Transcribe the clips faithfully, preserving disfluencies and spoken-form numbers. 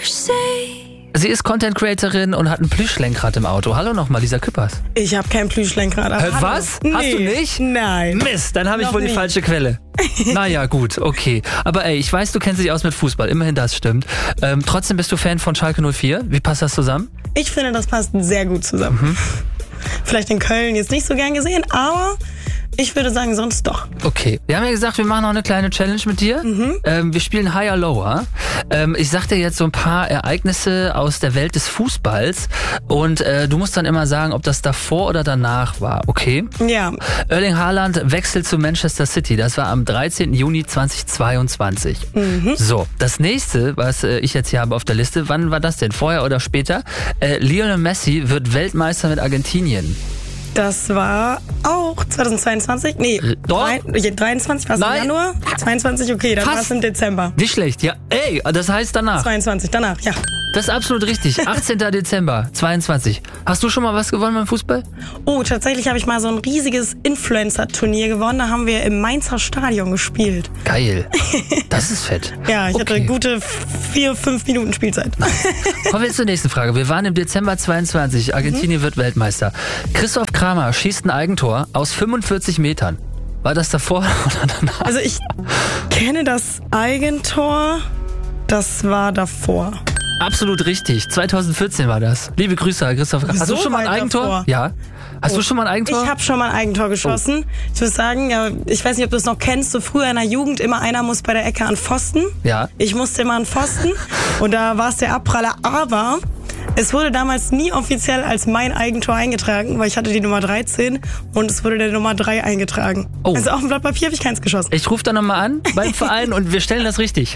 Sie ist Content-Creatorin und hat ein Plüschlenkrad im Auto. Hallo nochmal, Lisa Küppers. Ich habe kein Plüschlenkrad. Hä, was? Nee. Hast du nicht? Nein. Mist, dann habe ich Noch wohl nicht. die falsche Quelle. Naja, gut, okay. Aber ey, ich weiß, du kennst dich aus mit Fußball. Immerhin das stimmt. Ähm, trotzdem bist du Fan von Schalke null vier. Wie passt das zusammen? Ich finde, das passt sehr gut zusammen. Mhm. Vielleicht in Köln jetzt nicht so gern gesehen, aber ich würde sagen, sonst doch. Okay, wir haben ja gesagt, wir machen noch eine kleine Challenge mit dir. Mhm. Ähm, wir spielen Higher Lower. Ähm, ich sag dir jetzt so ein paar Ereignisse aus der Welt des Fußballs und äh, du musst dann immer sagen, ob das davor oder danach war, okay? Ja. Erling Haaland wechselt zu Manchester City. Das war am dreizehnten Juni zweitausendzweiundzwanzig. Mhm. So, das nächste, was äh, ich jetzt hier habe auf der Liste, wann war das denn? Vorher oder später? Äh, Lionel Messi wird Weltmeister mit Argentinien. Das war auch zweitausendzweiundzwanzig. Nee, Doch. drei- dreiundzwanzig war es im Nein. Januar. zweiundzwanzig, okay, dann Fast. war es im Dezember. Nicht schlecht, ja. Ey, das heißt danach. zweiundzwanzig, danach, ja. Das ist absolut richtig. achtzehnten Dezember zweiundzwanzig. Hast du schon mal was gewonnen beim Fußball? Oh, tatsächlich habe ich mal so ein riesiges Influencer-Turnier gewonnen. Da haben wir im Mainzer Stadion gespielt. Geil. Das ist fett. Ja, ich hatte Okay. gute vier, fünf Minuten Spielzeit. Kommen wir jetzt zur nächsten Frage. Wir waren im Dezember zweiundzwanzig. Argentinien wird Weltmeister. Christoph Kramer schießt ein Eigentor aus fünfundvierzig Metern. War das davor oder danach? Also ich kenne das Eigentor. Das war davor. Absolut richtig. zweitausendvierzehn war das. Liebe Grüße, Herr Christoph Kramer. Hast So du schon mal ein weit Eigentor? davor? Ja. Hast du schon mal ein Eigentor? Ich habe schon mal ein Eigentor geschossen. Ich muss sagen, ja, ich weiß nicht, ob du es noch kennst, so früher in der Jugend immer einer muss bei der Ecke an Pfosten. Ja. Ich musste immer an Pfosten und da war es der Abpraller. Aber es wurde damals nie offiziell als mein Eigentor eingetragen, weil ich hatte die Nummer dreizehn und es wurde der Nummer drei eingetragen. Oh. Also auf dem Blatt Papier habe ich keins geschossen. Ich rufe da nochmal an beim Verein und wir stellen das richtig.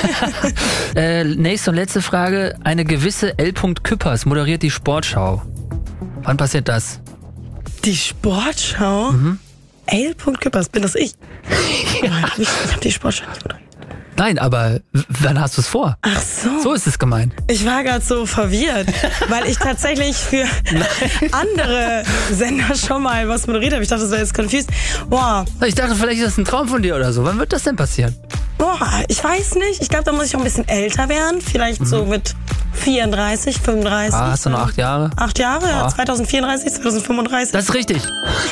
äh, nächste und letzte Frage. Eine gewisse L. Küppers moderiert die Sportschau. Wann passiert das? Die Sportschau? Mhm. L. Küppers, bin das ich? Ja. Ich, ich habe die Sportschau nicht moderiert. Nein, aber w- wann hast du es vor? Ach so. So ist es gemeint. Ich war gerade so verwirrt, weil ich tatsächlich für andere Sender schon mal was moderiert habe. Ich dachte, das wäre jetzt confused. Boah, Ich dachte, vielleicht ist das ein Traum von dir oder so. Wann wird das denn passieren? boah, ich weiß nicht. Ich glaube, da muss ich auch ein bisschen älter werden. Vielleicht so mit vierunddreißig, fünfunddreißig. Ah, hast du noch acht Jahre? Acht Jahre, ja. Ah. zweitausendvierunddreißig, zweitausendfünfunddreißig. Das ist richtig.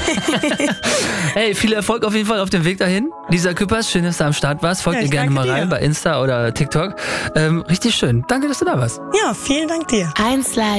Hey, viel Erfolg auf jeden Fall auf dem Weg dahin. Lisa Küppers, schön, dass du am Start warst. Folgt Ja, ihr ich gerne danke mal rein dir. bei Insta oder TikTok. Ähm, richtig schön. Danke, dass du da warst. Ja, vielen Dank dir. eins Live.